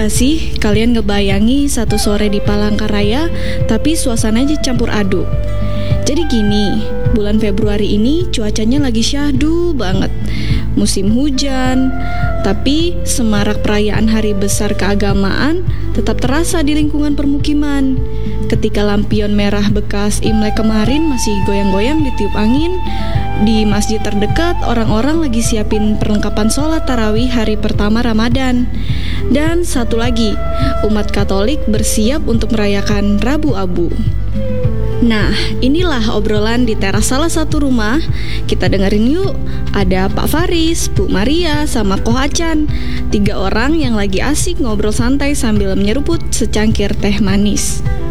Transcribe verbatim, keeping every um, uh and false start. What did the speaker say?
gak sih kalian ngebayangi satu sore di Palangkaraya tapi suasananya campur aduk? Jadi gini, bulan Februari ini cuacanya lagi syahdu banget. Musim hujan, tapi semarak perayaan hari besar keagamaan tetap terasa di lingkungan permukiman. Ketika lampion merah bekas Imlek kemarin masih goyang-goyang ditiup angin, di masjid terdekat orang-orang lagi siapin perlengkapan sholat tarawih hari pertama Ramadan. Dan satu lagi, umat Katolik bersiap untuk merayakan Rabu Abu. Nah, inilah obrolan di teras salah satu rumah. Kita dengerin yuk. Ada Pak Faris, Bu Maria, sama Ko Acan. Tiga orang yang lagi asik ngobrol santai sambil menyeruput secangkir teh manis.